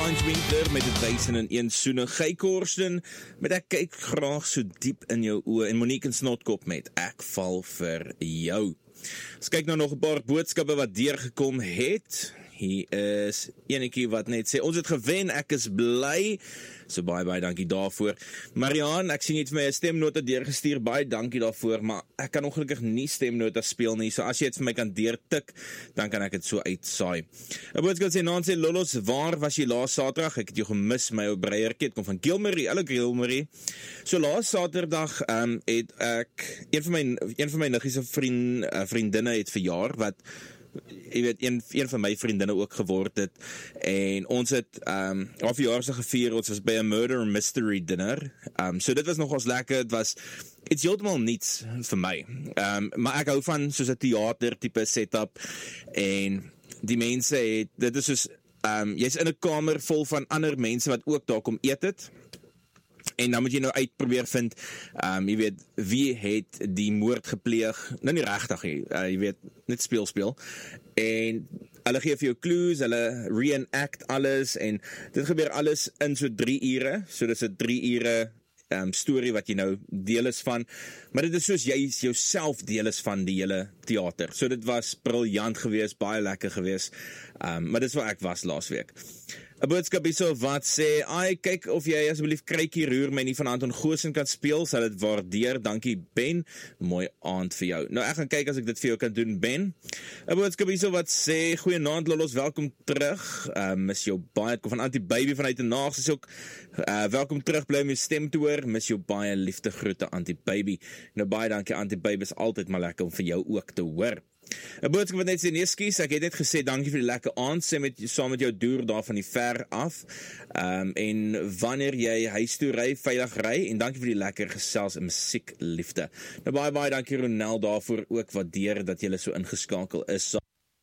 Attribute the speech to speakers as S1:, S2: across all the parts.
S1: Fines Winkler met het wysen in een soene Gey Korsten met ek kyk graag so diep in jou oë en Monique en Snotkop met ek val vir jou. Ons kyk nou nog 'n paar boodskappe wat deurgekom het. Hier is enetjie wat net sê, ons het gewen, ek is bly. So baie dankie daarvoor. Marianne, ek sien jy het vir my 'n stemnota deurgestuur, baie dankie daarvoor, maar ek kan ongelukkig nie stemnota speel nie, so as jy dit vir my kan deurtik, dan kan ek dit so uitsaai. 'n boodskap sê, Nancy Lollos, waar was jy laas Saterdag? Ek het jou gemis, my ou breiertjie, het kom van Gilmarie, hallo Gilmarie. So laas Saterdag het ek, een van my niggie se vriendinne het verjaar, wat jy weet, een van my vriendinne ook geword het, en ons het haar verjaarsdag gevier, ons was by 'n murder mystery dinner, so dit was nogals lekker, het was iets heeltemal niets vir my, maar ek hou van soos 'n theater type setup, en die mense het, dit is soos, jy's in 'n kamer vol van ander mense wat ook daar kom eet het, en dan moet jy nou uitprobeer vind, jy weet, wie het die moord gepleeg, nou nie regtig nie, jy weet, net speel, en hulle gee vir jou clues, hulle reenact alles, en dit gebeur alles in so 3 ure, so dit is 'n 3 ure story wat jy nou deel is van, maar dit is soos jy jouself deel is van die hele theater, so dit was briljant geweest, baie lekker geweest, maar dit is waar ek was laas week. 'n boodskap hierso wat sê, kyk of jy asseblief Krykie Roer my nie van Anton Goosen kan speel, sal dit waardeer, dankie Ben, mooi aand vir jou. Nou ek gaan kyk as ek dit vir jou kan doen, Ben. 'n boodskap hierso wat sê, goeienaand Lollos, welkom terug, mis jou baie, kom van Antie Baby vanuit die Naag, sê ook, welkom terug, bly om jou stem te hoor, mis jou baie liefde groete Antie Baby. Nou baie dankie Antie Baby, is altyd maar lekker om vir jou ook te hoor. 'n boodskap wat net sê, nee skies, ek het net gesê, dankie vir die lekker aand, sê saam met jou doer daar van die ver af, en wanneer jy huis toe ry, veilig ry, en dankie vir die lekker gesels en musiek liefde. Nou baie dankie Ronel daarvoor, ook waardeer dat jy so ingeskakel is.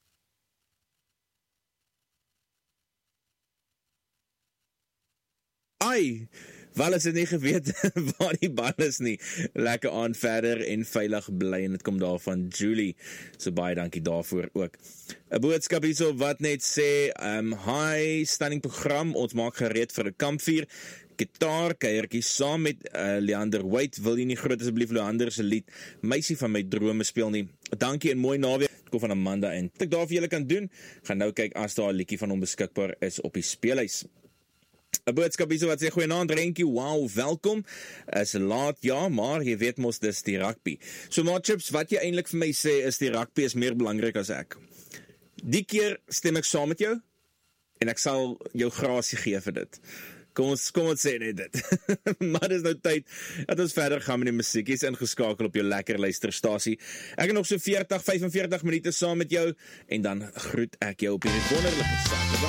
S1: Wel is het nie geweet waar die bal is nie. Lekker aan verder en veilig bly, en het kom daar van Julie, so baie dankie daarvoor ook. 'n boodskap hierso wat net sê, hi, stunning program, ons maak gereed vir 'n kampvuur, gitaar, kuiertjie saam met Leander White, wil jy nie groot asseblief Leander se lied, Meisie van my drome speel nie. Dankie en mooi naweek, kom van Amanda, en wat ek daar vir julle kan doen, gaan nou kyk as daar 'n liedjie van hom beskikbaar is op die speelhuis. 'n boodskap hierso wat sê, goeienaand Renkie, wow, welkom, is laat, ja, maar jy weet mos, dis die rugby. So Maatchips, wat jy eintlik vir my sê, is die rugby is meer belangrik as ek. Die keer stem ek saam met jou, en ek sal jou grasie gee vir dit. Kom ons sê net dit. Maar dis nou tyd dat ons verder gaan met die musiek. Jy is ingeskakel op jou lekker luisterstasie. Ek het nog so 45 minute saam met jou, en dan groet ek jou op hierdie wonderlike Saterdag.